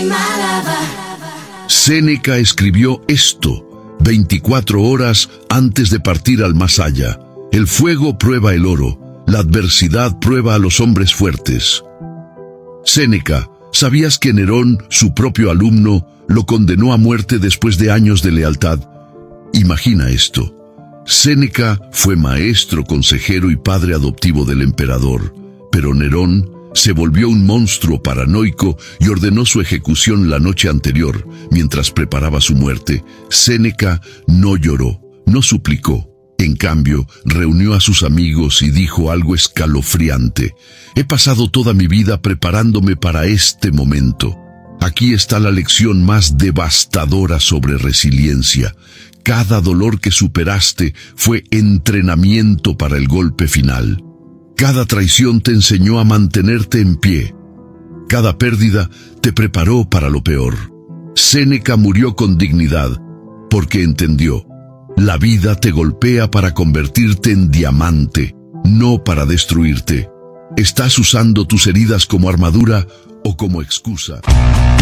Séneca escribió esto 24 horas antes de partir al más allá. El fuego prueba el oro, la adversidad prueba a los hombres fuertes. Séneca, ¿sabías que Nerón, su propio alumno, lo condenó a muerte después de años de lealtad? Imagina esto. Séneca fue maestro, consejero y padre adoptivo del emperador, pero Nerón se volvió un monstruo paranoico y ordenó su ejecución la noche anterior, mientras preparaba su muerte. Séneca no lloró, no suplicó. En cambio, reunió a sus amigos y dijo algo escalofriante. He pasado toda mi vida preparándome para este momento. Aquí está la lección más devastadora sobre resiliencia. Cada dolor que superaste fue entrenamiento para el golpe final. Cada traición te enseñó a mantenerte en pie. Cada pérdida te preparó para lo peor. Séneca murió con dignidad, porque entendió: la vida te golpea para convertirte en diamante, no para destruirte. ¿Estás usando tus heridas como armadura o como excusa?